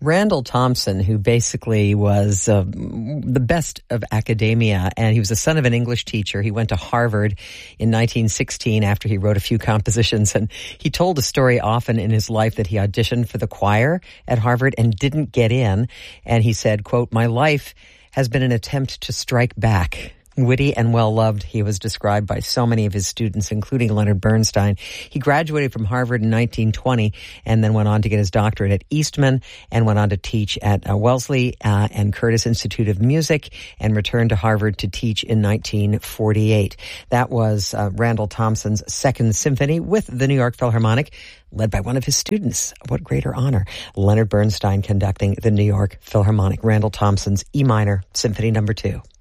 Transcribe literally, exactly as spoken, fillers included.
Randall Thompson, who basically was uh, the best of academia, and he was the son of an English teacher. He went to Harvard in nineteen sixteen after he wrote a few compositions, and he told a story often in his life that he auditioned for the choir at Harvard and didn't get in. And he said, quote, "My life has been an attempt to strike back." Witty and well-loved, he was described by so many of his students, including Leonard Bernstein. He graduated from Harvard in nineteen twenty and then went on to get his doctorate at Eastman and went on to teach at uh, Wellesley uh, and Curtis Institute of Music and returned to Harvard to teach in nineteen forty-eight. That was uh, Randall Thompson's Second Symphony with the New York Philharmonic, led by one of his students. What greater honor. Leonard Bernstein conducting the New York Philharmonic. Randall Thompson's E minor, Symphony number two.